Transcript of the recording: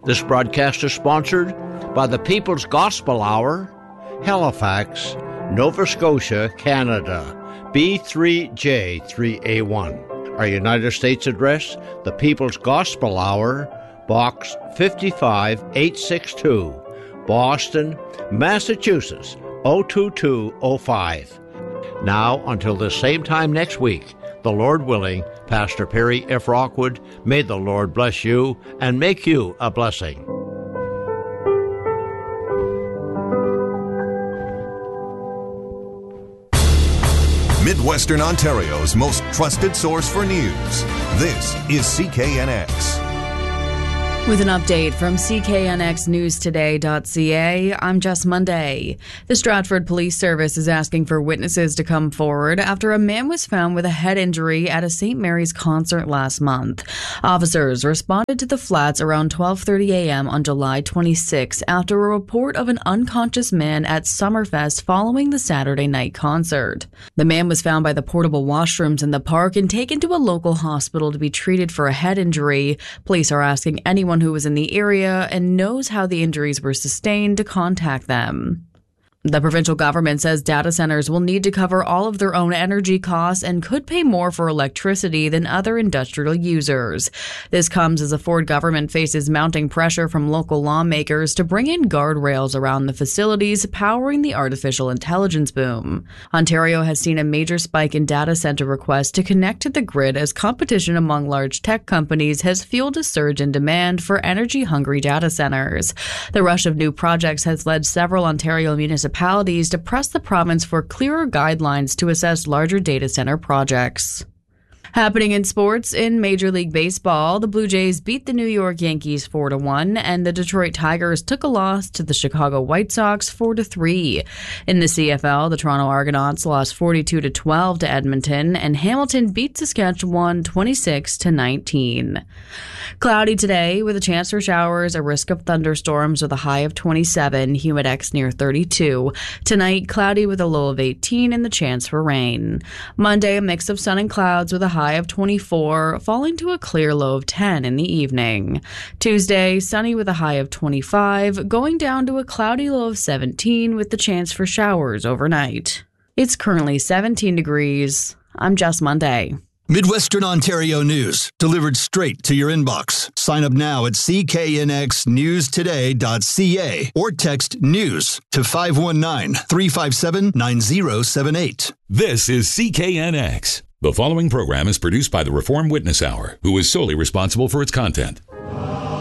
This broadcast is sponsored by the People's Gospel Hour, Halifax, Nova Scotia, Canada, B3J3A1. Our United States address, the People's Gospel Hour, Box 55862, Boston, Massachusetts, 02205. Now, until the same time next week, the Lord willing, Pastor Perry F. Rockwood, may the Lord bless you and make you a blessing. Midwestern Ontario's most trusted source for news. This is CKNX. With an update from CKNXNewsToday.ca, I'm Jess Monday. The Stratford Police Service is asking for witnesses to come forward after a man was found with a head injury at a St. Mary's concert last month. Officers responded to the flats around 12:30 a.m. on July 26 after a report of an unconscious man at Summerfest following the Saturday night concert. The man was found by the portable washrooms in the park and taken to a local hospital to be treated for a head injury. Police are asking anyone who was in the area and knows how the injuries were sustained to contact them. The provincial government says data centers will need to cover all of their own energy costs and could pay more for electricity than other industrial users. This comes as the Ford government faces mounting pressure from local lawmakers to bring in guardrails around the facilities powering the artificial intelligence boom. Ontario has seen a major spike in data center requests to connect to the grid as competition among large tech companies has fueled a surge in demand for energy-hungry data centers. The rush of new projects has led several Ontario municipalities to press the province for clearer guidelines to assess larger data center projects. Happening in sports, in Major League Baseball, the Blue Jays beat the New York Yankees 4-1, and the Detroit Tigers took a loss to the Chicago White Sox 4-3. In the CFL, the Toronto Argonauts lost 42-12 to Edmonton, and Hamilton beat Saskatchewan 26-19. Cloudy today with a chance for showers, a risk of thunderstorms with a high of 27, humidex near 32. Tonight, cloudy with a low of 18 and the chance for rain. Monday, a mix of sun and clouds with a high of 24, falling to a clear low of 10 in the evening. Tuesday, sunny with a high of 25, going down to a cloudy low of 17 with the chance for showers overnight. It's currently 17 degrees. I'm Jess Monday. Midwestern Ontario news, delivered straight to your inbox. Sign up now at cknxnewstoday.ca or text NEWS to 519-357-9078. This is CKNX. The following program is produced by the Reform Witness Hour, who is solely responsible for its content.